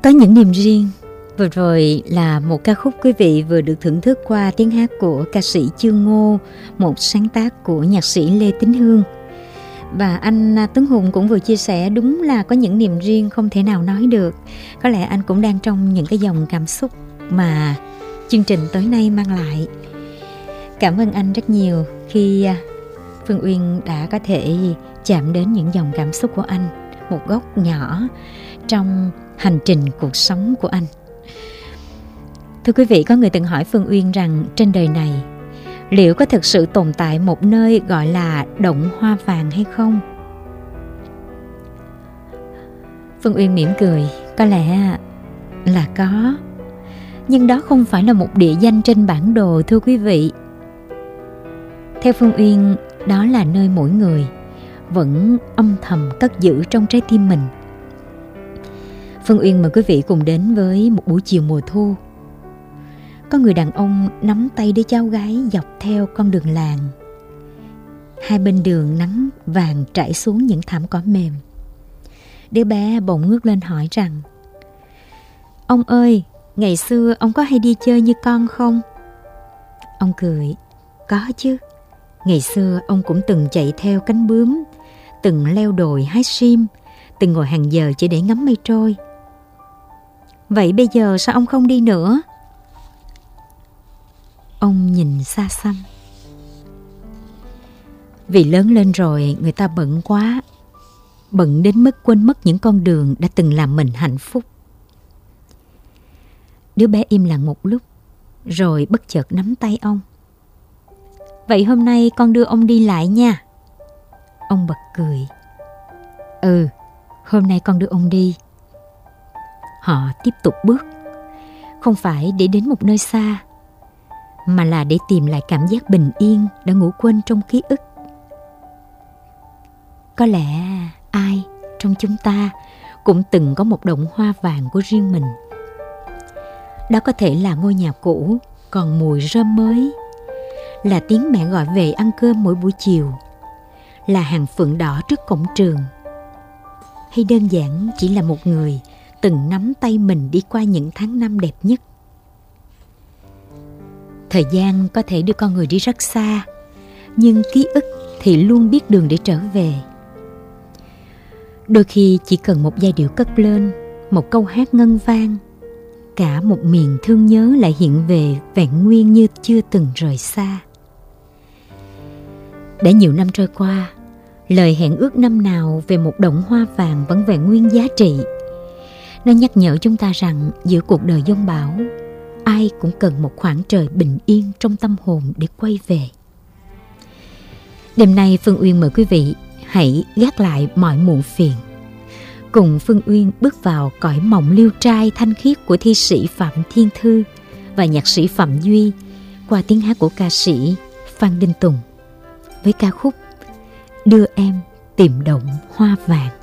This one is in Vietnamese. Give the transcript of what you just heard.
Có những niềm riêng. Vừa rồi là một ca khúc quý vị vừa được thưởng thức qua tiếng hát của ca sĩ Chương Ngô, một sáng tác của nhạc sĩ Lê Tín Hương. Và anh Tuấn Hùng cũng vừa chia sẻ đúng là có những niềm riêng không thể nào nói được. Có lẽ anh cũng đang trong những cái dòng cảm xúc mà chương trình tối nay mang lại. Cảm ơn anh rất nhiều khi Phương Uyên đã có thể chạm đến những dòng cảm xúc của anh, một góc nhỏ trong hành trình cuộc sống của anh. Thưa quý vị, có người từng hỏi Phương Uyên rằng trên đời này liệu có thực sự tồn tại một nơi gọi là động hoa vàng hay không? Phương Uyên mỉm cười, có lẽ là có. Nhưng đó không phải là một địa danh trên bản đồ, thưa quý vị. Theo Phương Uyên, đó là nơi mỗi người vẫn âm thầm cất giữ trong trái tim mình. Phương Uyên mời quý vị cùng đến với một buổi chiều mùa thu. Có người đàn ông nắm tay đứa cháu gái dọc theo con đường làng. Hai bên đường nắng vàng trải xuống những thảm cỏ mềm. Đứa bé bỗng ngước lên hỏi rằng: "Ông ơi, ngày xưa ông có hay đi chơi như con không?" Ông cười: "Có chứ. Ngày xưa ông cũng từng chạy theo cánh bướm, từng leo đồi hái sim, từng ngồi hàng giờ chỉ để ngắm mây trôi. Vậy bây giờ sao ông không đi nữa?" Ông nhìn xa xăm. Vì lớn lên rồi người ta bận quá, bận đến mức quên mất những con đường đã từng làm mình hạnh phúc. Đứa bé im lặng một lúc, rồi bất chợt nắm tay ông. "Vậy hôm nay con đưa ông đi lại nha." Ông bật cười. "Ừ, hôm nay con đưa ông đi." Họ tiếp tục bước, không phải để đến một nơi xa, mà là để tìm lại cảm giác bình yên đã ngủ quên trong ký ức. Có lẽ ai trong chúng ta cũng từng có một động hoa vàng của riêng mình. Đó có thể là ngôi nhà cũ còn mùi rơm mới, là tiếng mẹ gọi về ăn cơm mỗi buổi chiều, là hàng phượng đỏ trước cổng trường, hay đơn giản chỉ là một người từng nắm tay mình đi qua những tháng năm đẹp nhất. Thời gian có thể đưa con người đi rất xa, nhưng ký ức thì luôn biết đường để trở về. Đôi khi chỉ cần một giai điệu cất lên, một câu hát ngân vang, cả một miền thương nhớ lại hiện về vẹn nguyên như chưa từng rời xa. Đã nhiều năm trôi qua, lời hẹn ước năm nào về một động hoa vàng vẫn vẹn nguyên giá trị. Nó nhắc nhở chúng ta rằng giữa cuộc đời dông bão, ai cũng cần một khoảng trời bình yên trong tâm hồn để quay về. Đêm nay Phương Uyên mời quý vị hãy gác lại mọi muộn phiền, cùng Phương Uyên bước vào cõi mộng liêu trai thanh khiết của thi sĩ Phạm Thiên Thư và nhạc sĩ Phạm Duy qua tiếng hát của ca sĩ Phan Đình Tùng với ca khúc Đưa Em Tìm Động Hoa Vàng.